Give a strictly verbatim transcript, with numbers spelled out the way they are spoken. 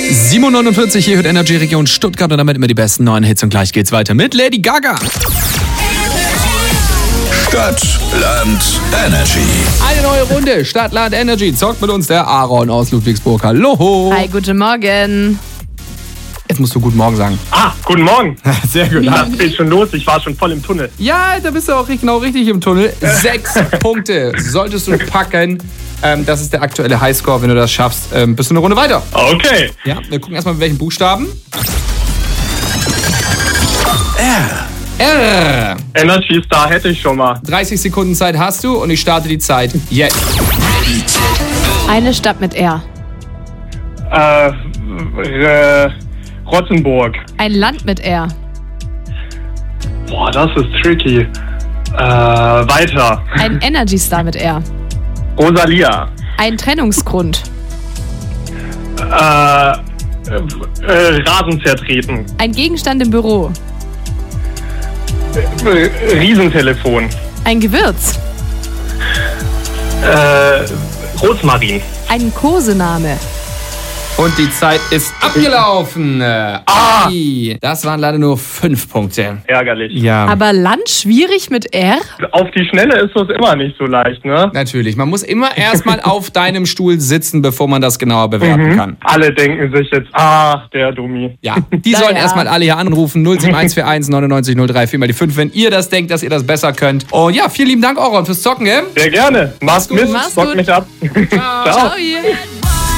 sieben Uhr neunundvierzig, hier hört Energy Region Stuttgart und damit immer die besten neuen Hits. Und gleich geht's weiter mit Lady Gaga. Stadt, Land, Energy. Eine neue Runde, Stadt, Land, Energy. Zockt mit uns der Aaron aus Ludwigsburg. Hallo. Hi, guten Morgen. Jetzt musst du guten Morgen sagen. Ah, guten Morgen. Sehr gut. Das geht schon los, ich war schon voll im Tunnel. Ja, da bist du auch genau richtig im Tunnel. Sechs Punkte solltest du packen. Ähm, das ist der aktuelle Highscore. Wenn du das schaffst, ähm, bist du eine Runde weiter. Okay. Ja, wir gucken erstmal mit welchen Buchstaben. R. R. Energy Star hätte ich schon mal. dreißig Sekunden Zeit hast du und ich starte die Zeit jetzt. Eine Stadt mit R. Äh, äh Rottenburg. Ein Land mit R. Boah, das ist tricky. Äh, weiter. Ein Energy Star mit R. Rosalia. Ein Trennungsgrund. Äh, äh, Rasen zertreten. Ein Gegenstand im Büro. Äh, Riesentelefon. Ein Gewürz. Äh, Rosmarin. Ein Kosename. Und die Zeit ist abgelaufen. Ah. Das waren leider nur fünf Punkte. Ärgerlich. Ja. Aber Land schwierig mit R? Auf die Schnelle ist das immer nicht so leicht, ne? Natürlich. Man muss immer erstmal auf deinem Stuhl sitzen, bevor man das genauer bewerten Mhm. kann. Alle denken sich jetzt, ah, der Dummi. Ja, die Na sollen ja. erstmal alle hier anrufen. null sieben eins vier eins neunundneunzig null drei vier mal die fünf, wenn ihr das denkt, dass ihr das besser könnt. Und ja, vielen lieben Dank, Oron, fürs Zocken, gell? Sehr gerne. Mach's gut. mit, Mach's zock gut. mich ab. Ciao. Ciao. Ciao.